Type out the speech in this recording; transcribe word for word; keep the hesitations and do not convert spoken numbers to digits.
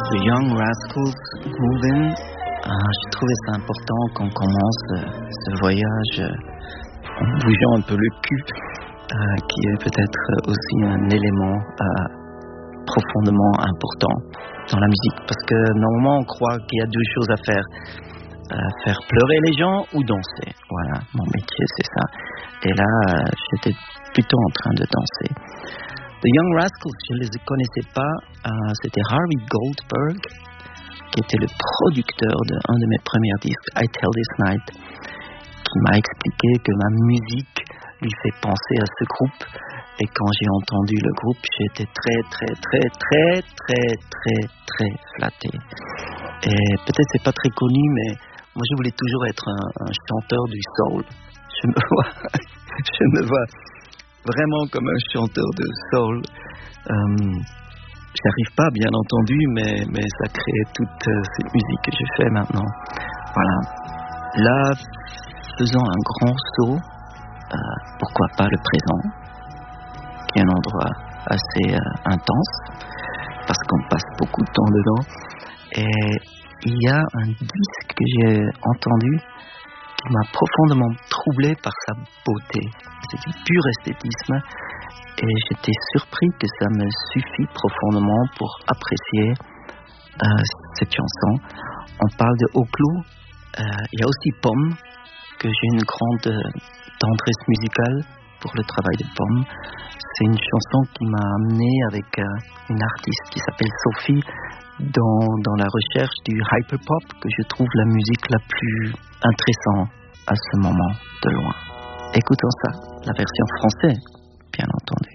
The Young Rascals Groovin'. Ah, j'ai trouvé ça important qu'on commence euh, ce voyage euh, en bougeant un peu le cul, euh, qui est peut-être aussi un élément euh, profondément important dans la musique. Parce que normalement, on croit qu'il y a deux choses à faire. Euh, faire pleurer les gens ou danser. Voilà, mon métier, c'est ça. Et là, euh, j'étais plutôt en train de danser. The Young Rascals, je ne les connaissais pas. Euh, c'était Harvey Goldberg, qui était le producteur d'un de mes premiers disques, I Tell This Night, qui m'a expliqué que ma musique lui fait penser à ce groupe. Et quand j'ai entendu le groupe, j'étais très, très, très, très, très, très, très flatté. Et peut-être c'est pas très connu, mais moi je voulais toujours être un, un chanteur du soul. Je me vois, je me vois vraiment comme un chanteur de soul. Euh, J'arrive pas, bien entendu, mais, mais ça crée toute euh, cette musique que je fais maintenant. Voilà. Là, faisons un grand saut. Euh, pourquoi pas le présent, qui est un endroit assez euh, intense, parce qu'on passe beaucoup de temps dedans. Et il y a un disque que j'ai entendu qui m'a profondément troublé par sa beauté. C'est du pur esthétisme. Et j'étais surpris que ça me suffit profondément pour apprécier euh, cette chanson. On parle de Oclou. Euh, il y a aussi Pomme, que j'ai une grande tendresse musicale pour le travail de Pomme. C'est une chanson qui m'a amené avec euh, une artiste qui s'appelle Sophie dans, dans la recherche du hyperpop, que je trouve la musique la plus intéressante à ce moment de loin. Écoutons ça, la version française, bien entendu.